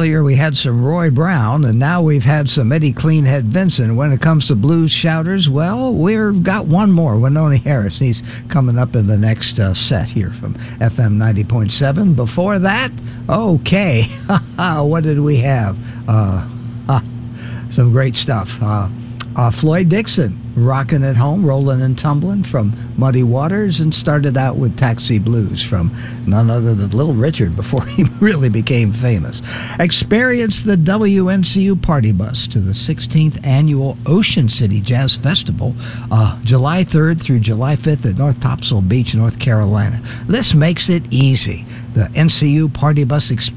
earlier we had some Roy Brown, and now we've had some Eddie Cleanhead Vincent. When it comes to blues shouters, well, we've got one more, Wynonie Harris. He's coming up in the next set here from FM 90.7. Before that, okay, what did we have? Some great stuff. Floyd Dixon, Rockin' at Home, Rollin' and Tumblin' from Muddy Waters, and started out with Taxi Blues from none other than Little Richard before he really became famous. Experience the WNCU Party Bus to the 16th Annual Ocean City Jazz Festival, July 3rd through July 5th at North Topsail Beach, North Carolina. This makes it easy. The NCU Party Bus experience